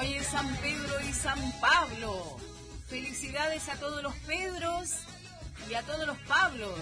Hoy es San Pedro y San Pablo. Felicidades a todos los Pedros y a todos los Pablos.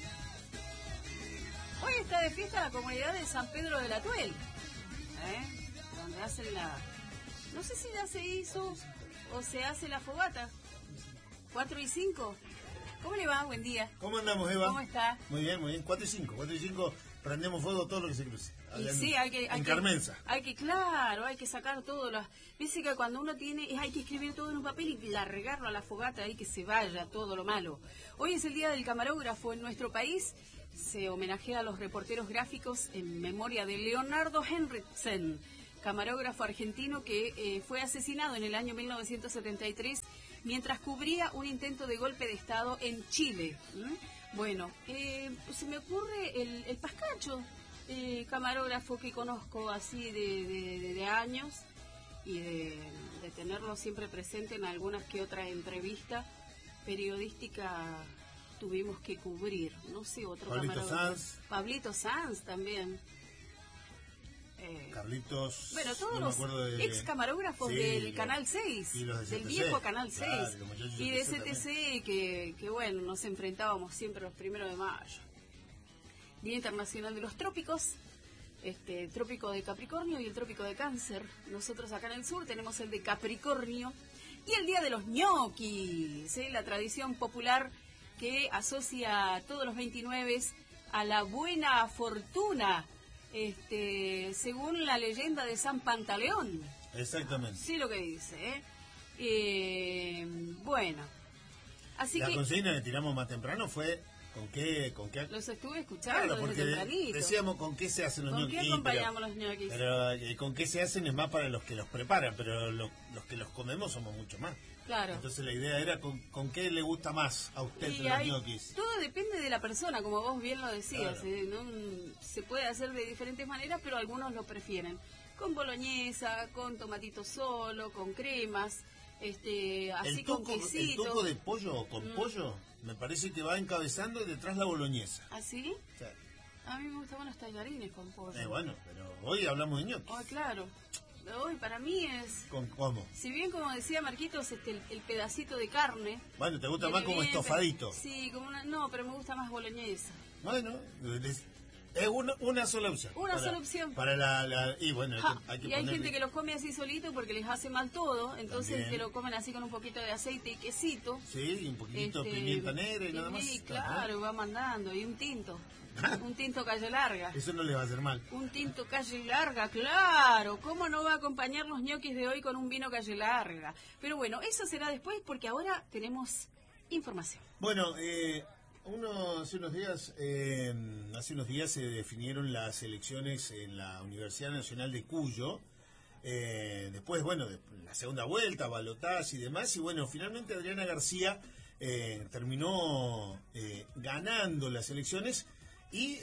Hoy está de fiesta la comunidad de San Pedro de la Tuel, donde hacen la... No sé si ya se hizo o se hace la fogata. 4 y 5. ¿Cómo le va? Buen día. ¿Cómo andamos, Eva? ¿Cómo está? Muy bien, muy bien. 4 y 5. 4 y 5 prendemos fuego todo lo que se cruce. Y sí, hay que Carmenza. Hay que sacar todo. Dice que cuando uno tiene, hay que escribir todo en un papel y largarlo a la fogata y que se vaya todo lo malo. Hoy es el Día del Camarógrafo en nuestro país. Se homenajea a los reporteros gráficos en memoria de Leonardo Henriksen, camarógrafo argentino que fue asesinado en el año 1973 mientras cubría un intento de golpe de Estado en Chile. Bueno, se me ocurre el Pascacho, camarógrafo que conozco así de años y de tenerlo siempre presente en algunas que otras entrevistas periodísticas tuvimos que cubrir. No sé, otro camarógrafo. Pablito Sanz también. Carlitos. Bueno, todos los ex camarógrafos del Canal 6, del viejo Canal 6, y de CTC, que bueno, nos enfrentábamos siempre los 1 de mayo. Día Internacional de los Trópicos, Trópico de Capricornio y el Trópico de Cáncer. Nosotros acá en el sur tenemos el de Capricornio. Y el Día de los ñoquis, la tradición popular que asocia todos los 29 a la buena fortuna. Según la leyenda de San Pantaleón. Exactamente. Sí, lo que dice, bueno. Así la que consigna que tiramos más temprano fue ¿con qué? Los estuve escuchando porque desde tempranito. Decíamos ¿con qué se hacen los ñoquis? ¿Con qué acompañamos los ñoquis? Pero ¿con qué se hacen? Es más para los que los preparan, pero los que los comemos somos mucho más. Claro. Entonces la idea era ¿con qué le gusta más a usted los ñoquis? Todo depende de la persona, como vos bien lo decías. Claro. Se puede hacer de diferentes maneras, pero algunos lo prefieren. Con boloñesa, con tomatito solo, con cremas, así con quesito. El tuco de pollo o con pollo, me parece que va encabezando detrás la boloñesa. ¿Ah, sí? Sí. A mí me gustaban los tallarines con pollo. Bueno, pero hoy hablamos de ñoquis. Oh, claro. Hoy para mí es... ¿Cómo? Si bien, como decía Marquitos, el pedacito de carne... Bueno, ¿te gusta más como estofadito? Sí, no, pero me gusta más boloñesa. Bueno, es una sola opción. Sola opción. Para y bueno, hay que hay gente que los come así solito porque les hace mal todo, entonces también. Que lo comen así con un poquito de aceite y quesito. Sí, y un poquito de pimienta negra y nada más. Sí, claro, va mandando, y un tinto. Un tinto calle larga. Eso no le va a hacer mal. Un tinto calle larga, claro. ¿Cómo no va a acompañar los ñoquis de hoy con un vino calle larga? Pero bueno, eso será después porque ahora tenemos información. Bueno, hace unos días se definieron las elecciones en la Universidad Nacional de Cuyo. Después, de la segunda vuelta, balotaje y demás. Y bueno, finalmente Adriana García terminó ganando las elecciones. Y,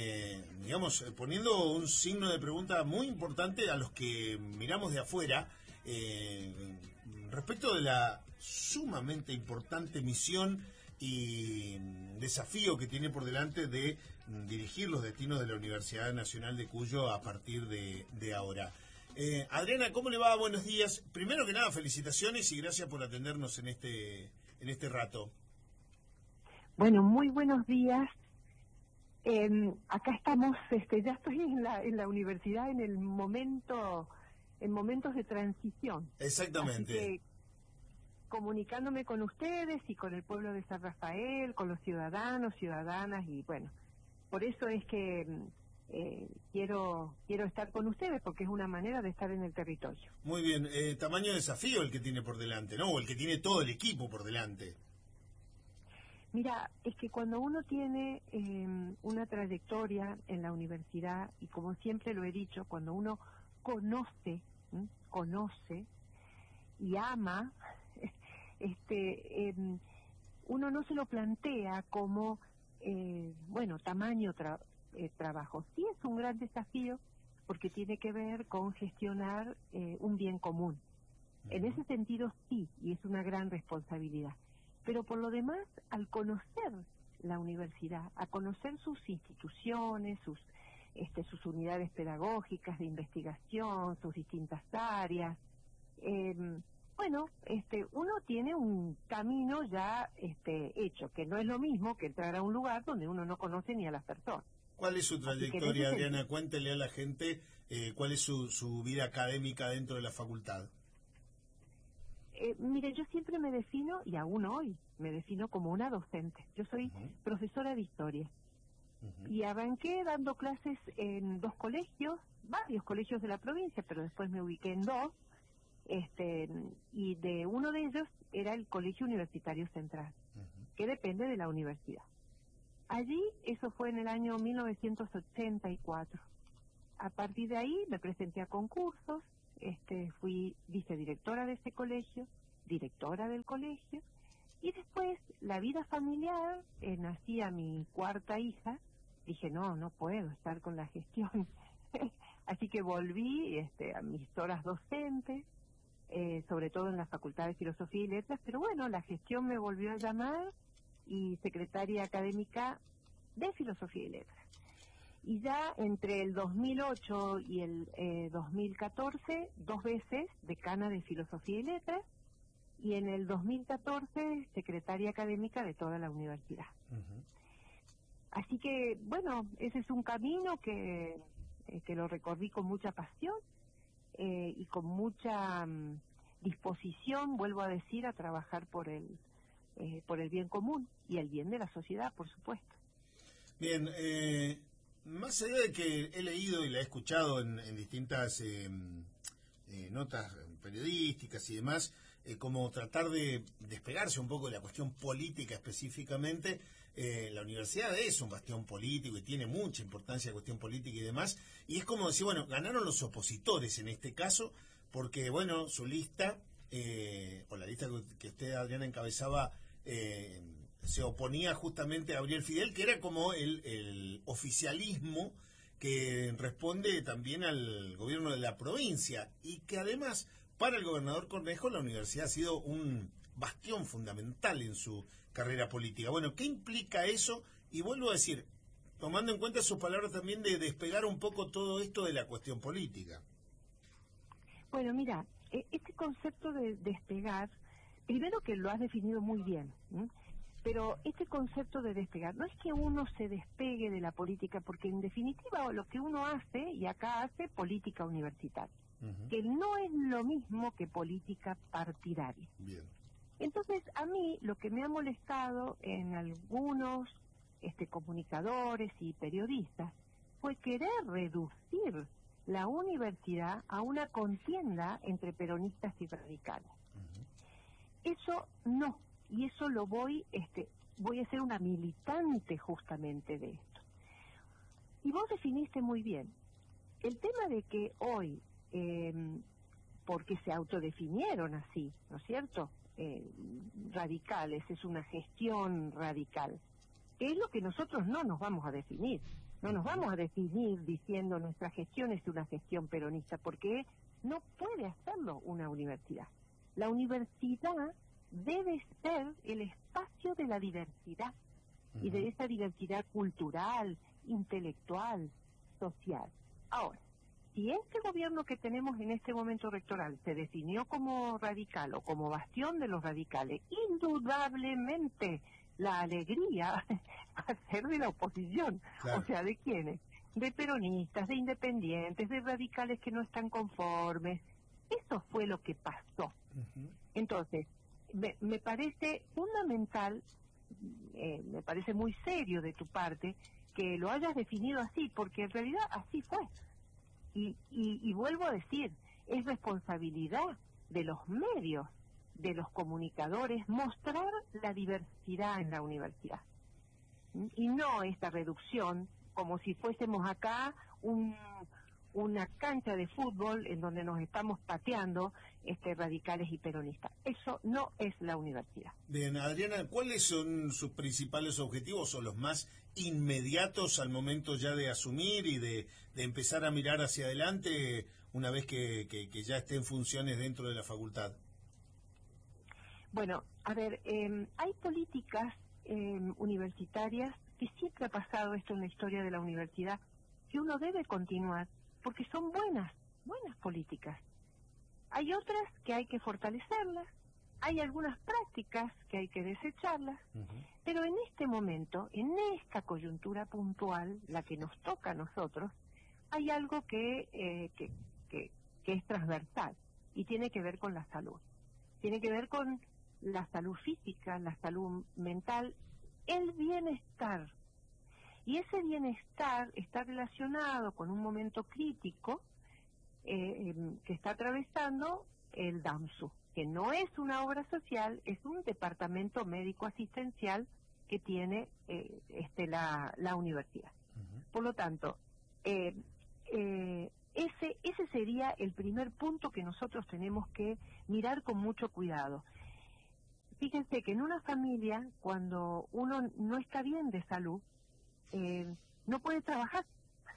poniendo un signo de pregunta muy importante a los que miramos de afuera respecto de la sumamente importante misión y desafío que tiene por delante de dirigir los destinos de la Universidad Nacional de Cuyo a partir de ahora. Adriana, ¿cómo le va? Buenos días. Primero que nada, felicitaciones y gracias por atendernos en este rato. Bueno, muy buenos días. Acá estamos, ya estoy en la universidad en momentos de transición. Exactamente. Así que, comunicándome con ustedes y con el pueblo de San Rafael, con los ciudadanos, ciudadanas, y bueno, por eso es que quiero estar con ustedes, porque es una manera de estar en el territorio. Muy bien, tamaño desafío el que tiene por delante, ¿no? O el que tiene todo el equipo por delante. Mira, es que cuando uno tiene una trayectoria en la universidad, y como siempre lo he dicho, cuando uno conoce y ama, uno no se lo plantea como, tamaño trabajo. Sí es un gran desafío porque tiene que ver con gestionar un bien común. En ese sentido sí, y es una gran responsabilidad. Pero por lo demás, al conocer la universidad, a conocer sus instituciones, sus unidades pedagógicas de investigación, sus distintas áreas, bueno, uno tiene un camino ya hecho, que no es lo mismo que entrar a un lugar donde uno no conoce ni a las personas. ¿Cuál es su trayectoria, Adriana? Cuéntele a la gente cuál es su vida académica dentro de la facultad. Mire, yo siempre me defino, y aún hoy me defino como una docente. Yo soy profesora de historia. Y arranqué dando clases en 2 colegios, varios colegios de la provincia, pero después me ubiqué en 2, y de uno de ellos era el Colegio Universitario Central, que depende de la universidad. Allí, eso fue en el año 1984. A partir de ahí me presenté a concursos, fui vicedirectora de ese colegio, directora del colegio, y después la vida familiar, nací a mi 4ª hija, dije no puedo estar con la gestión, así que volví a mis horas docentes, sobre todo en la Facultad de Filosofía y Letras, pero bueno, la gestión me volvió a llamar y secretaria académica de Filosofía y Letras. Y ya entre el 2008 y el 2014, 2 veces decana de Filosofía y Letras, y en el 2014 secretaria académica de toda la universidad. Así que, bueno, ese es un camino que lo recorrí con mucha pasión y con mucha disposición, vuelvo a decir, a trabajar por el bien común y el bien de la sociedad, por supuesto. Bien, más allá de que he leído y la he escuchado en distintas notas periodísticas y demás, como tratar de despegarse un poco de la cuestión política específicamente, la universidad es un bastión político y tiene mucha importancia la cuestión política y demás, y es como decir, bueno, ganaron los opositores en este caso, porque, bueno, su lista, o la lista que usted, Adriana, encabezaba, se oponía justamente a Gabriel Fidel, que era como el oficialismo que responde también al gobierno de la provincia, y que además para el gobernador Cornejo la universidad ha sido un bastión fundamental en su carrera política. Bueno, ¿qué implica eso? Y vuelvo a decir, tomando en cuenta sus palabras también de despegar un poco todo esto de la cuestión política. Bueno, mira, este concepto de despegar, primero que lo has definido muy bien, pero este concepto de despegar, no es que uno se despegue de la política, porque en definitiva lo que uno hace, y acá hace política universitaria, que no es lo mismo que política partidaria. Bien. Entonces, a mí lo que me ha molestado en algunos comunicadores y periodistas fue querer reducir la universidad a una contienda entre peronistas y radicales. Eso no, y eso lo voy a ser una militante justamente de esto. Y vos definiste muy bien el tema de que hoy, porque se autodefinieron así, ¿no es cierto?, radicales, es una gestión radical, que es lo que nosotros no nos vamos a definir. No nos vamos a definir diciendo nuestra gestión es una gestión peronista, porque no puede hacerlo una universidad. La universidad debe ser el espacio de la diversidad, y de esa diversidad cultural, intelectual, social. Ahora, si este gobierno que tenemos en este momento rectoral se definió como radical o como bastión de los radicales, indudablemente la alegría va a ser de la oposición. Claro. O sea, ¿de quiénes? De peronistas, de independientes, de radicales que no están conformes. Eso fue lo que pasó. Entonces, me parece fundamental, me parece muy serio de tu parte que lo hayas definido así, porque en realidad así fue. Y vuelvo a decir, es responsabilidad de los medios, de los comunicadores, mostrar la diversidad en la universidad. Y no esta reducción, como si fuésemos acá una cancha de fútbol en donde nos estamos pateando radicales y peronistas. Eso no es la universidad. Bien, Adriana, ¿cuáles son sus principales objetivos o los más inmediatos al momento ya de asumir y de empezar a mirar hacia adelante una vez que ya esté en funciones dentro de la facultad? Bueno, a ver, hay políticas universitarias que siempre ha pasado esto en la historia de la universidad, que uno debe continuar, porque son buenas políticas. Hay otras que hay que fortalecerlas, hay algunas prácticas que hay que desecharlas, pero en este momento, en esta coyuntura puntual, la que nos toca a nosotros, hay algo que es transversal y tiene que ver con la salud. Tiene que ver con la salud física, la salud mental, el bienestar. Y ese bienestar está relacionado con un momento crítico que está atravesando el DAMSU, que no es una obra social, es un departamento médico asistencial que tiene la universidad. Por lo tanto, ese sería el primer punto que nosotros tenemos que mirar con mucho cuidado. Fíjense que en una familia, cuando uno no está bien de salud, no puede trabajar.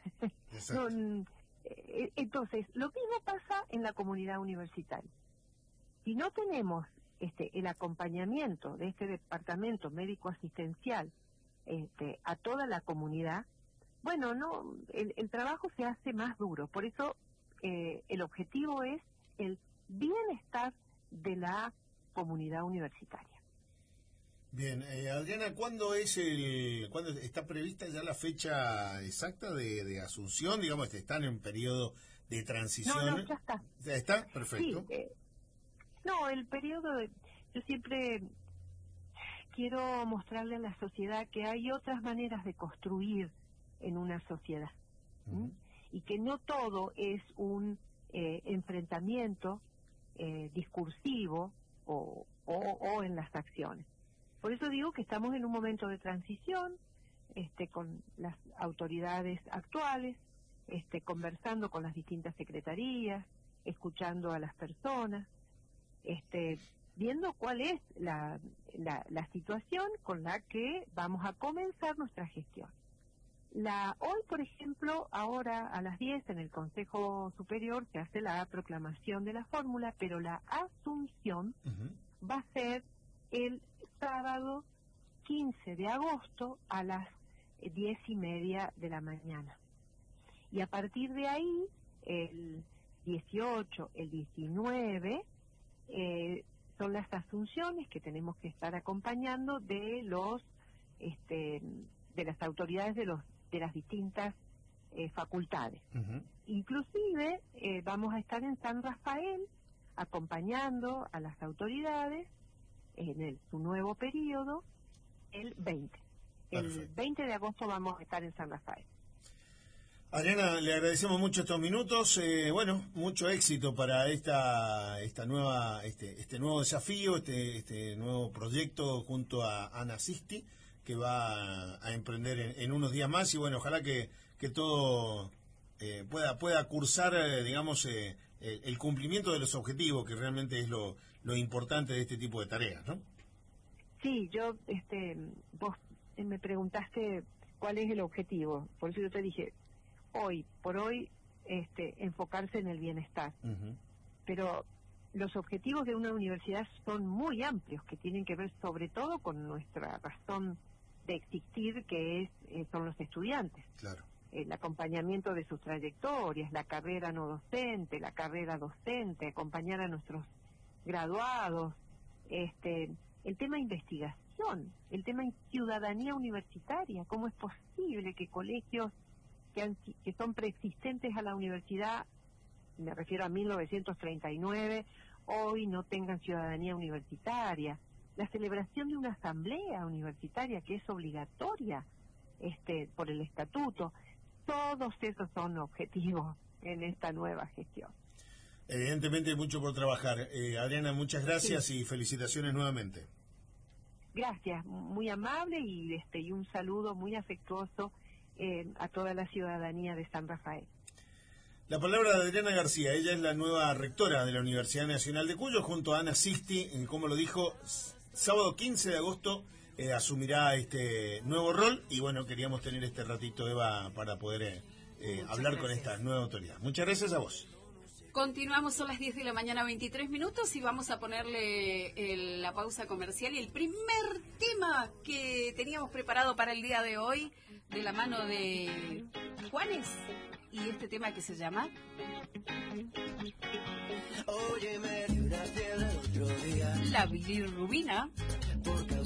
Entonces, lo mismo pasa en la comunidad universitaria. Si no tenemos el acompañamiento de este departamento médico asistencial a toda la comunidad, bueno, no, el trabajo se hace más duro. Por eso el objetivo es el bienestar de la comunidad universitaria. Bien, Adriana, ¿cuándo está prevista ya la fecha exacta de asunción? Digamos, están en periodo de transición. No, ya está. ¿Ya está? Perfecto. Sí, no, el periodo, yo siempre quiero mostrarle a la sociedad que hay otras maneras de construir en una sociedad. Y que no todo es un enfrentamiento discursivo o en las acciones. Por eso digo que estamos en un momento de transición con las autoridades actuales, conversando con las distintas secretarías, escuchando a las personas, viendo cuál es la situación con la que vamos a comenzar nuestra gestión. Hoy, por ejemplo, ahora a las 10 en el Consejo Superior se hace la proclamación de la fórmula, pero la asunción va a ser el sábado 15 de agosto a las 10:30 de la mañana. Y a partir de ahí, el 18, el 19, son las asunciones que tenemos que estar acompañando de las autoridades de las distintas facultades. Inclusive vamos a estar en San Rafael acompañando a las autoridades en su nuevo periodo, el 20. Perfecto. El 20 de agosto vamos a estar en San Rafael. Adriana, le agradecemos mucho estos minutos. Mucho éxito para esta nueva este nuevo desafío, este nuevo proyecto junto a Ana Sisti, que va a emprender en unos días más. Y bueno, ojalá que todo pueda cursar, el cumplimiento de los objetivos, que realmente es lo importante de este tipo de tareas, ¿no? Sí, vos me preguntaste cuál es el objetivo, por eso yo te dije, hoy por hoy, enfocarse en el bienestar. Pero los objetivos de una universidad son muy amplios, que tienen que ver sobre todo con nuestra razón de existir, que son los estudiantes. Claro. El acompañamiento de sus trayectorias, la carrera no docente, la carrera docente, acompañar a nuestros graduados, el tema investigación, el tema ciudadanía universitaria, cómo es posible que colegios que son preexistentes a la universidad, me refiero a 1939, hoy no tengan ciudadanía universitaria, la celebración de una asamblea universitaria que es obligatoria por el estatuto. Todos esos son objetivos en esta nueva gestión. Evidentemente hay mucho por trabajar. Adriana, muchas gracias y felicitaciones nuevamente. Gracias, muy amable y un saludo muy afectuoso a toda la ciudadanía de San Rafael. La palabra de Adriana García, ella es la nueva rectora de la Universidad Nacional de Cuyo, junto a Ana Sisti, como lo dijo, sábado 15 de agosto asumirá este nuevo rol, y bueno, queríamos tener este ratito, Eva, para poder hablar con esta nueva autoridad. Muchas gracias a vos. Continuamos, son las 10 de la mañana, 23 minutos, y vamos a ponerle la pausa comercial. Y el primer tema que teníamos preparado para el día de hoy, de la mano de Juanes, y este tema que se llama Oye, me libraste el otro día La bilirrubina. por causa